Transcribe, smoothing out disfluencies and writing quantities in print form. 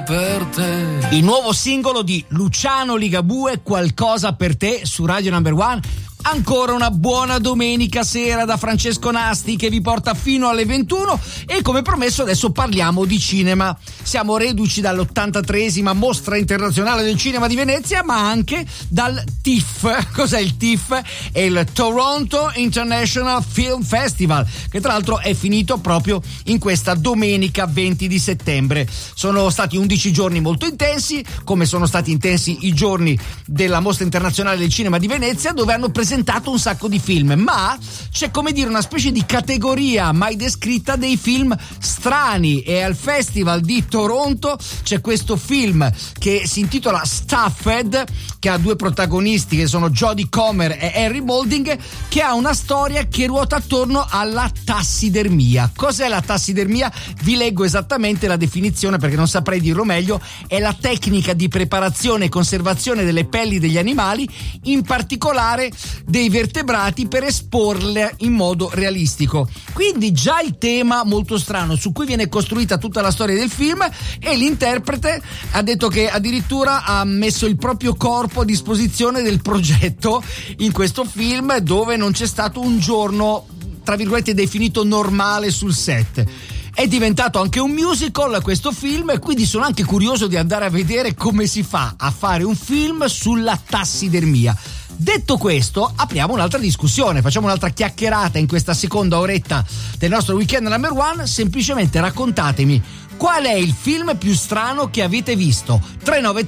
per te. Il nuovo singolo di Luciano Ligabue, Qualcosa per te, su Radio Number One. Ancora una buona domenica sera da Francesco Nasti che vi porta fino alle 21 e come promesso adesso parliamo di cinema. Siamo reduci dall'83esima Mostra Internazionale del Cinema di Venezia, ma anche dal TIFF. Cos'è il TIFF? È il Toronto International Film Festival, che tra l'altro è finito proprio in questa domenica 20 di settembre. Sono stati 11 giorni molto intensi, come sono stati intensi i giorni della Mostra Internazionale del Cinema di Venezia, dove hanno presentato un sacco di film, ma c'è, come dire, una specie di categoria mai descritta dei film strani, e al Festival di Toronto c'è questo film che si intitola Stuffed, che ha due protagonisti che sono Jodie Comer e Henry Golding, che ha una storia che ruota attorno alla tassidermia. Cos'è la tassidermia? Vi leggo esattamente la definizione perché non saprei dirlo meglio. È la tecnica di preparazione e conservazione delle pelli degli animali, in particolare dei vertebrati, per esporle in modo realistico. Quindi già il tema molto strano su cui viene costruita tutta la storia del film, e l'interprete ha detto che addirittura ha messo il proprio corpo a disposizione del progetto in questo film, dove non c'è stato un giorno tra virgolette definito normale sul set. È diventato anche un musical questo film, e quindi sono anche curioso di andare a vedere come si fa a fare un film sulla tassidermia. Detto questo, apriamo un'altra discussione, facciamo un'altra chiacchierata in questa seconda oretta del nostro Weekend Number One. Semplicemente raccontatemi qual è il film più strano che avete visto. 393